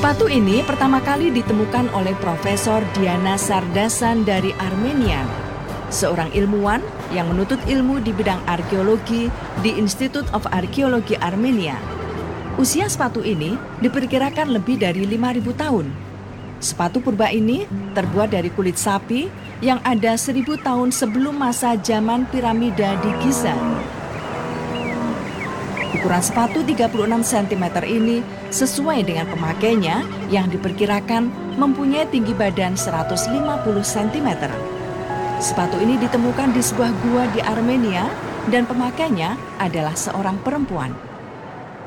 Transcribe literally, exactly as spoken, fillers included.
Sepatu ini pertama kali ditemukan oleh Profesor Diana Sardasan dari Armenia, seorang ilmuwan yang menuntut ilmu di bidang arkeologi di Institute of Archaeology Armenia. Usia sepatu ini diperkirakan lebih dari lima ribu tahun. Sepatu purba ini terbuat dari kulit sapi yang ada seribu tahun sebelum masa zaman piramida di Giza. Ukuran sepatu tiga puluh enam sentimeter ini sesuai dengan pemakainya yang diperkirakan mempunyai tinggi badan seratus lima puluh sentimeter. Sepatu ini ditemukan di sebuah gua di Armenia dan pemakainya adalah seorang perempuan.